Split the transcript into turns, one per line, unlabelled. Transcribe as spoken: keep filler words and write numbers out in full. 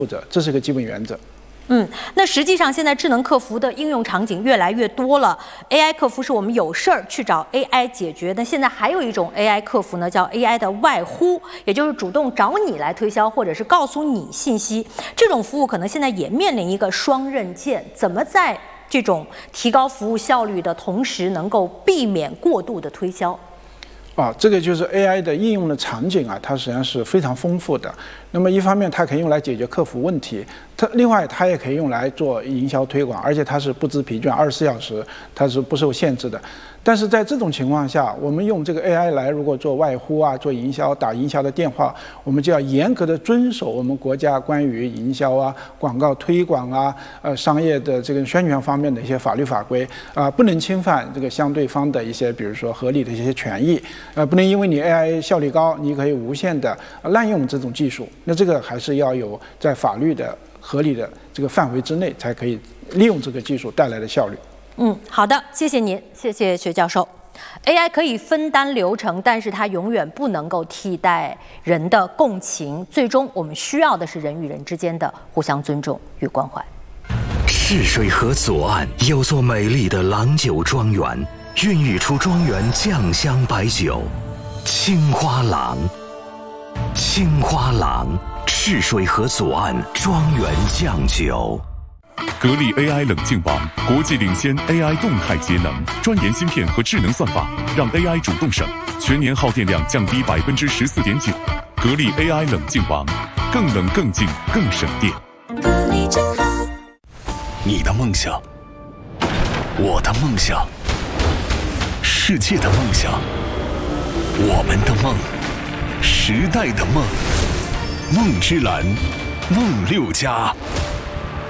者，这是个基本原则。
嗯，那实际上现在智能客服的应用场景越来越多了。A I 客服是我们有事儿去找 A I 解决的。现在还有一种 A I 客服呢，叫 A I 的外呼，也就是主动找你来推销，或者是告诉你信息。这种服务可能现在也面临一个双刃剑，怎么在这种提高服务效率的同时，能够避免过度的推销？
啊，这个就是 A I 的应用的场景啊，它实际上是非常丰富的。那么一方面，它可以用来解决客服问题；它另外，它也可以用来做营销推广，而且它是不知疲倦，二十四小时，它是不受限制的。但是在这种情况下，我们用这个 A I 来如果做外呼啊、做营销、打营销的电话，我们就要严格的遵守我们国家关于营销啊、广告推广啊、呃商业的这个宣传方面的一些法律法规啊、呃，不能侵犯这个相对方的一些，比如说合理的一些权益。 呃，不能因为你 A I 效率高，你可以无限的滥用这种技术。那这个还是要有在法律的合理的这个范围之内，才可以利用这个技术带来的效率。
嗯，好的，谢谢您，谢谢薛教授。A I 可以分担流程，但是它永远不能够替代人的共情。最终，我们需要的是人与人之间的互相尊重与关怀。
赤水河左岸有座美丽的郎酒庄园。 孕育出庄园酱香白酒，青花郎。青花郎，赤水河左岸庄园酱酒。
格力 A I 冷静王，国际领先 A I 动态节能，专研芯片和智能算法，让 A I 主动省，全年耗电量降低百分之十四点九。格力 A I 冷静王，更冷更静更省电。
格力真好。
你的梦想，我的梦想。 世界的梦想，我们的梦，时代的梦，梦之蓝，梦六家。